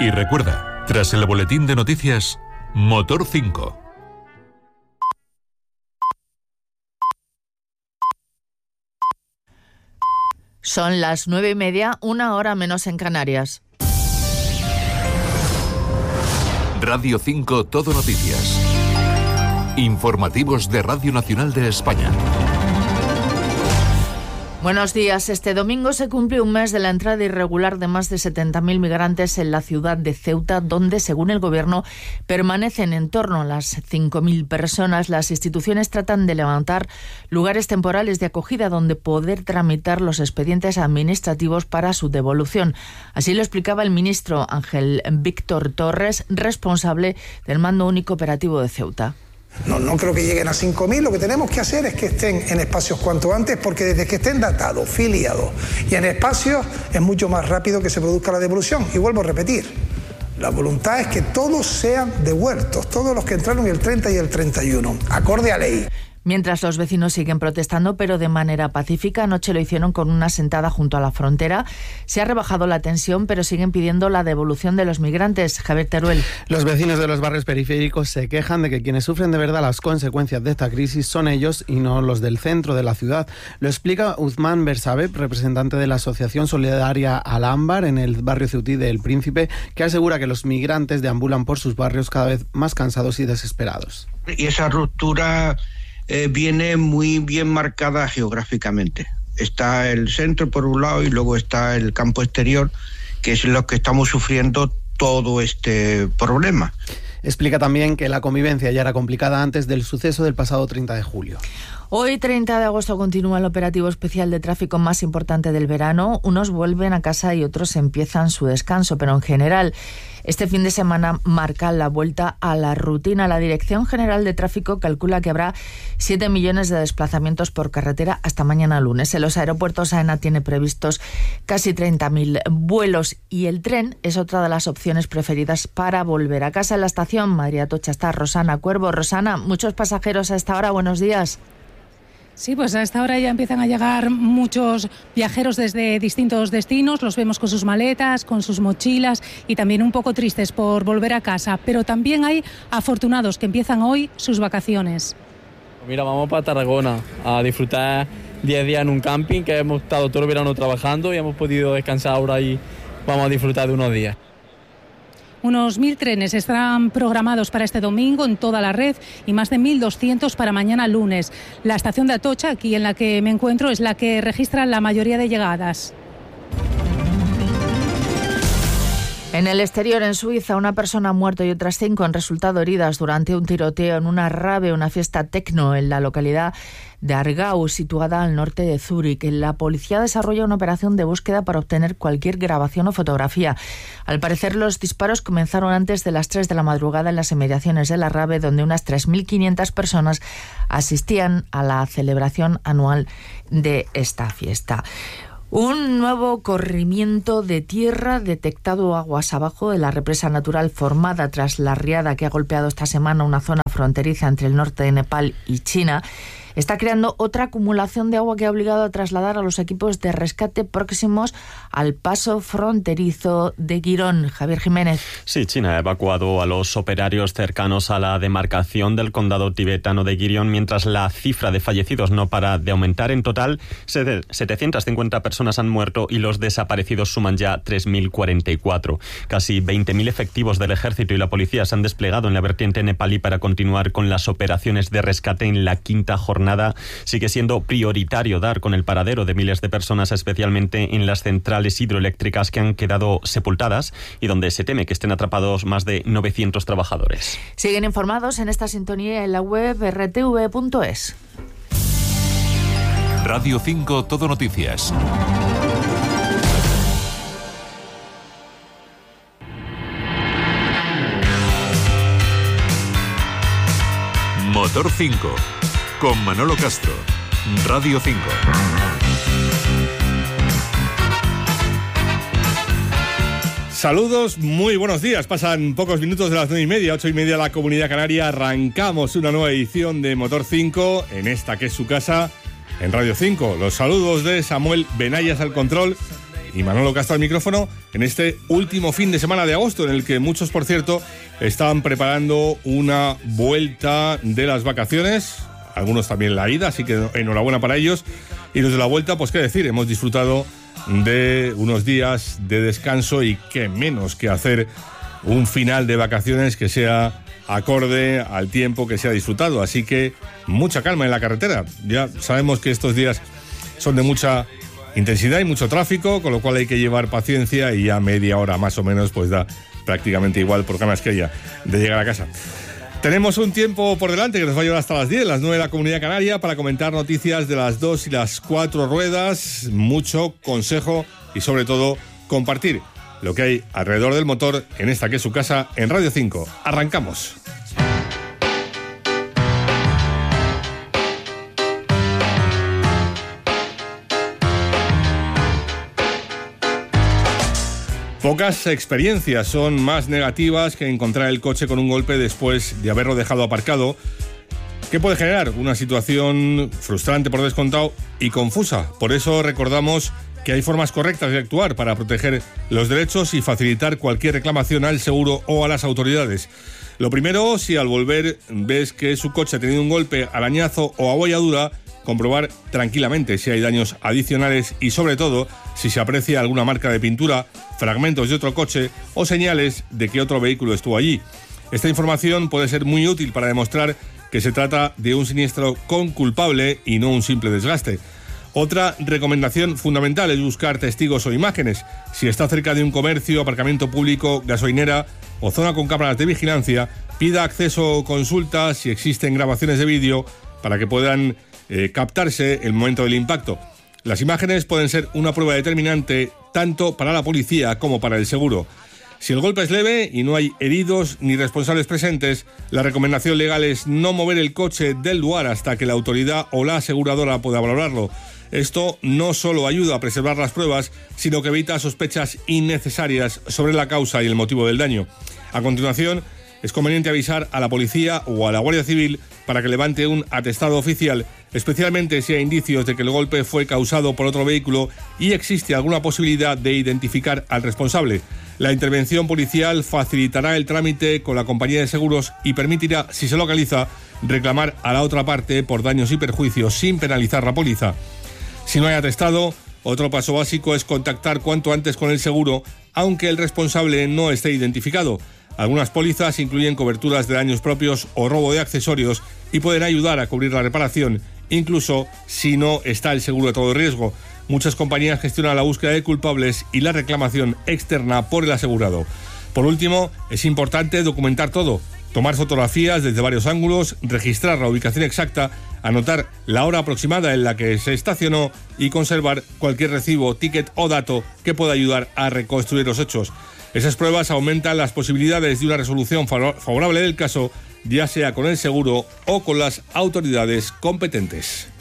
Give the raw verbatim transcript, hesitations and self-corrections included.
Y recuerda, tras el boletín de noticias, Motor cinco. Son las nueve y media, una hora menos en Canarias. Radio cinco Todo Noticias. Informativos de Radio Nacional de España. Buenos días. Este domingo se cumple un mes de la entrada irregular de más de setenta mil migrantes en la ciudad de Ceuta, donde, según el Gobierno, permanecen en torno a las cinco mil personas. Las instituciones tratan de levantar lugares temporales de acogida donde poder tramitar los expedientes administrativos para su devolución. Así lo explicaba el ministro Ángel Víctor Torres, responsable del Mando Único Operativo de Ceuta. No, no creo que lleguen a cinco mil, lo que tenemos que hacer es que estén en espacios cuanto antes, porque desde que estén datados, filiados y en espacios es mucho más rápido que se produzca la devolución. Y vuelvo a repetir, la voluntad es que todos sean devueltos, todos los que entraron el treinta y el treinta y uno, acorde a ley. Mientras los vecinos siguen protestando, pero de manera pacífica, anoche lo hicieron con una sentada junto a la frontera. Se ha rebajado la tensión, pero siguen pidiendo la devolución de los migrantes. Javier Teruel. Los vecinos de los barrios periféricos se quejan de que quienes sufren de verdad las consecuencias de esta crisis son ellos y no los del centro de la ciudad. Lo explica Uzman Bersabe, representante de la Asociación Solidaria Al-Ámbar en el barrio ceutí de El Príncipe, que asegura que los migrantes deambulan por sus barrios cada vez más cansados y desesperados. Y esa ruptura Eh, viene muy bien marcada geográficamente. Está el centro por un lado y luego está el campo exterior, que es lo que estamos sufriendo todo este problema. Explica también que la convivencia ya era complicada antes del suceso del pasado treinta de julio. Hoy, treinta de agosto, continúa el operativo especial de tráfico más importante del verano. Unos vuelven a casa y otros empiezan su descanso, pero en general, este fin de semana marca la vuelta a la rutina. La Dirección General de Tráfico calcula que habrá siete millones de desplazamientos por carretera hasta mañana lunes. En los aeropuertos, AENA tiene previstos casi treinta mil vuelos y el tren es otra de las opciones preferidas para volver a casa. En la estación Madrid-Atocha está Rosana Cuervo. Rosana, muchos pasajeros a esta hora. Buenos días. Sí, pues a esta hora ya empiezan a llegar muchos viajeros desde distintos destinos. Los vemos con sus maletas, con sus mochilas y también un poco tristes por volver a casa. Pero también hay afortunados que empiezan hoy sus vacaciones. Mira, vamos para Tarragona a disfrutar diez días en un camping, que hemos estado todo el verano trabajando y hemos podido descansar ahora y vamos a disfrutar de unos días. Unos mil trenes estarán programados para este domingo en toda la red y más de mil doscientos para mañana lunes. La estación de Atocha, aquí en la que me encuentro, es la que registra la mayoría de llegadas. En el exterior, en Suiza, una persona ha muerto y otras cinco han resultado heridas durante un tiroteo en una rave, una fiesta tecno en la localidad de Aargau, situada al norte de Zúrich. La policía desarrolla una operación de búsqueda para obtener cualquier grabación o fotografía. Al parecer, los disparos comenzaron antes de las tres de la madrugada en las inmediaciones de la rave, donde unas tres mil quinientas personas asistían a la celebración anual de esta fiesta. Un nuevo corrimiento de tierra detectado aguas abajo de la represa natural formada tras la riada que ha golpeado esta semana una zona fronteriza entre el norte de Nepal y China está creando otra acumulación de agua que ha obligado a trasladar a los equipos de rescate próximos al paso fronterizo de Girón. Javier Jiménez. Sí, China ha evacuado a los operarios cercanos a la demarcación del condado tibetano de Girón, mientras la cifra de fallecidos no para de aumentar. En total, setecientas cincuenta personas han muerto y los desaparecidos suman ya tres mil cuarenta y cuatro. Casi veinte mil efectivos del ejército y la policía se han desplegado en la vertiente nepalí para continuar con las operaciones de rescate en la quinta jornada. Sigue siendo prioritario dar con el paradero de miles de personas, especialmente en las centrales hidroeléctricas que han quedado sepultadas y donde se teme que estén atrapados más de novecientos trabajadores. Siguen informados en esta sintonía en la web erre te ve punto es. Radio cinco Todo Noticias. Motor cinco. Con Manolo Castro, Radio cinco. Saludos, muy buenos días. Pasan pocos minutos de las nueve y media, ocho y media la Comunidad Canaria. Arrancamos una nueva edición de Motor cinco, en esta que es su casa, en Radio cinco. Los saludos de Samuel Benayas al control y Manolo Castro al micrófono en este último fin de semana de agosto, en el que muchos, por cierto, estaban preparando una vuelta de las vacaciones, algunos también la ida, así que enhorabuena para ellos. Y los de la vuelta, pues qué decir, hemos disfrutado de unos días de descanso y qué menos que hacer un final de vacaciones que sea acorde al tiempo que se ha disfrutado. Así que mucha calma en la carretera. Ya sabemos que estos días son de mucha intensidad y mucho tráfico, con lo cual hay que llevar paciencia y ya media hora más o menos pues da prácticamente igual por ganas que haya de llegar a casa. Tenemos un tiempo por delante que nos va a llevar hasta las diez, las nueve de la Comunidad Canaria, para comentar noticias de las dos y las cuatro ruedas, mucho consejo y sobre todo compartir lo que hay alrededor del motor en esta que es su casa en Radio cinco. Arrancamos. Pocas experiencias son más negativas que encontrar el coche con un golpe después de haberlo dejado aparcado, que puede generar una situación frustrante por descontado y confusa. Por eso recordamos que hay formas correctas de actuar para proteger los derechos y facilitar cualquier reclamación al seguro o a las autoridades. Lo primero, si al volver ves que su coche ha tenido un golpe, arañazo o abolladura, comprobar tranquilamente si hay daños adicionales y, sobre todo, si se aprecia alguna marca de pintura, fragmentos de otro coche o señales de que otro vehículo estuvo allí. Esta información puede ser muy útil para demostrar que se trata de un siniestro con culpable y no un simple desgaste. Otra recomendación fundamental es buscar testigos o imágenes. Si está cerca de un comercio, aparcamiento público, gasolinera o zona con cámaras de vigilancia, pida acceso o consulta si existen grabaciones de vídeo para que puedan eh, captarse el momento del impacto. Las imágenes pueden ser una prueba determinante tanto para la policía como para el seguro. Si el golpe es leve y no hay heridos ni responsables presentes, la recomendación legal es no mover el coche del lugar hasta que la autoridad o la aseguradora pueda valorarlo. Esto no solo ayuda a preservar las pruebas, sino que evita sospechas innecesarias sobre la causa y el motivo del daño. A continuación, es conveniente avisar a la policía o a la Guardia Civil para que levante un atestado oficial, especialmente si hay indicios de que el golpe fue causado por otro vehículo y existe alguna posibilidad de identificar al responsable. La intervención policial facilitará el trámite con la compañía de seguros y permitirá, si se localiza, reclamar a la otra parte por daños y perjuicios sin penalizar la póliza. Si no hay atestado, otro paso básico es contactar cuanto antes con el seguro, aunque el responsable no esté identificado. Algunas pólizas incluyen coberturas de daños propios o robo de accesorios y pueden ayudar a cubrir la reparación, incluso si no está el seguro de todo riesgo. Muchas compañías gestionan la búsqueda de culpables y la reclamación externa por el asegurado. Por último, es importante documentar todo, tomar fotografías desde varios ángulos, registrar la ubicación exacta, anotar la hora aproximada en la que se estacionó y conservar cualquier recibo, ticket o dato que pueda ayudar a reconstruir los hechos. Esas pruebas aumentan las posibilidades de una resolución favorable del caso, ya sea con el seguro o con las autoridades competentes.